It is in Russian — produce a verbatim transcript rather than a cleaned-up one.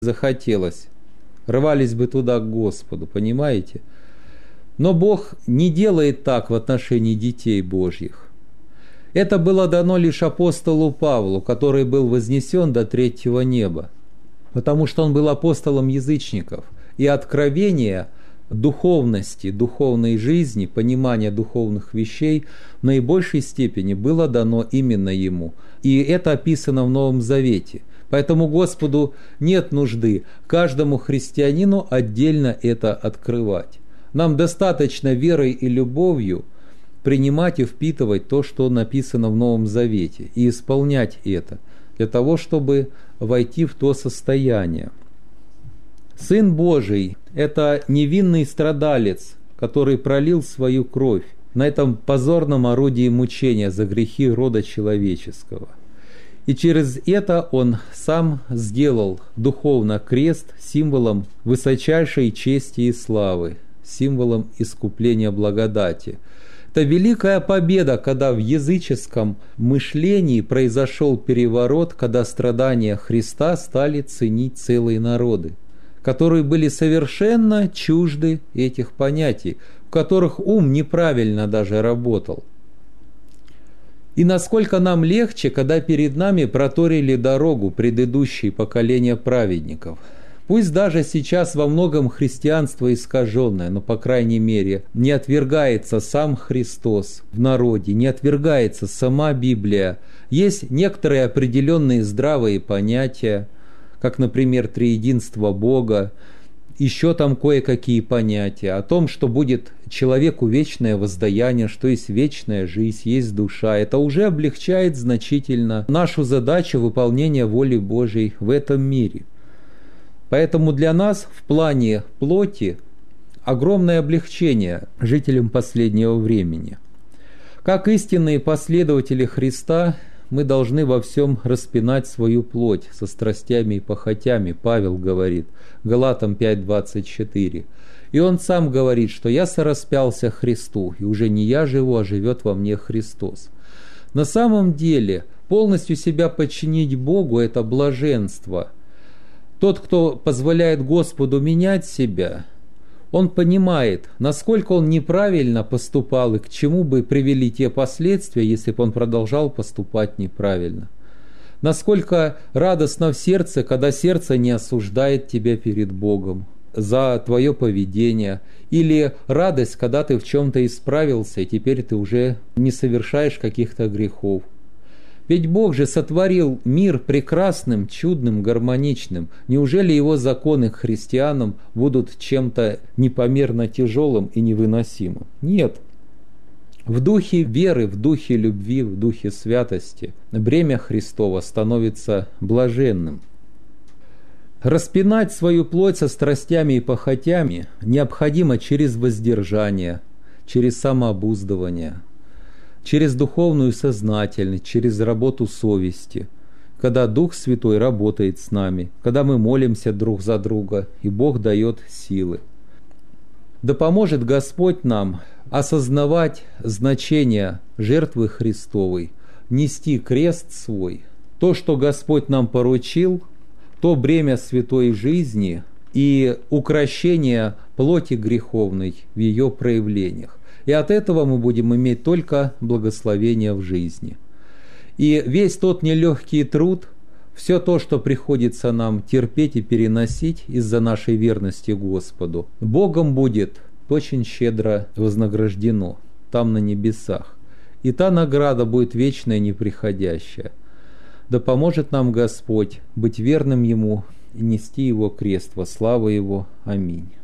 захотелось, рвались бы туда к Господу, понимаете? Но Бог не делает так в отношении детей Божьих. Это было дано лишь апостолу Павлу, который был вознесен до третьего неба, потому что он был апостолом язычников, и откровение духовности, духовной жизни, понимания духовных вещей в наибольшей степени было дано именно ему. И это описано в Новом Завете. Поэтому Господу нет нужды каждому христианину отдельно это открывать. Нам достаточно верой и любовью принимать и впитывать то, что написано в Новом Завете, и исполнять это, для того, чтобы войти в то состояние. Сын Божий – это невинный страдалец, который пролил свою кровь на этом позорном орудии мучения за грехи рода человеческого. И через это Он сам сделал духовно крест символом высочайшей чести и славы, символом искупления благодати. Это великая победа, когда в языческом мышлении произошел переворот, когда страдания Христа стали ценить целые народы, которые были совершенно чужды этих понятий, в которых ум неправильно даже работал. И насколько нам легче, когда перед нами проторили дорогу предыдущие поколения праведников. Пусть даже сейчас во многом христианство искаженное, но, по крайней мере, не отвергается сам Христос в народе, не отвергается сама Библия. Есть некоторые определенные здравые понятия, как, например, триединство Бога, еще там кое-какие понятия о том, что будет человеку вечное воздаяние, что есть вечная жизнь, есть душа. Это уже облегчает значительно нашу задачу выполнения воли Божьей в этом мире. Поэтому для нас в плане плоти огромное облегчение жителям последнего времени. Как истинные последователи Христа, мы должны во всем распинать свою плоть со страстями и похотями, Павел говорит, Галатам пять двадцать четыре. И он сам говорит, что «я сораспялся Христу, и уже не я живу, а живет во мне Христос». На самом деле, полностью себя подчинить Богу – это блаженство. Тот, кто позволяет Господу менять себя, он понимает, насколько он неправильно поступал и к чему бы привели те последствия, если бы он продолжал поступать неправильно. Насколько радостно в сердце, когда сердце не осуждает тебя перед Богом за твое поведение, или радость, когда ты в чем-то исправился, и теперь ты уже не совершаешь каких-то грехов. Ведь Бог же сотворил мир прекрасным, чудным, гармоничным. Неужели Его законы к христианам будут чем-то непомерно тяжелым и невыносимым? Нет. В духе веры, в духе любви, в духе святости бремя Христово становится блаженным. Распинать свою плоть со страстями и похотями необходимо через воздержание, через самообуздывание, через духовную сознательность, через работу совести, когда Дух Святой работает с нами, когда мы молимся друг за друга, и Бог дает силы. Да поможет Господь нам осознавать значение жертвы Христовой, нести крест свой, то, что Господь нам поручил, то бремя святой жизни и укрощение плоти греховной в ее проявлениях. И от этого мы будем иметь только благословение в жизни. И весь тот нелегкий труд, все то, что приходится нам терпеть и переносить из-за нашей верности Господу, Богом будет очень щедро вознаграждено там на небесах. И та награда будет вечная, неприходящая. Да поможет нам Господь быть верным Ему и нести Его крест во славу Его. Аминь.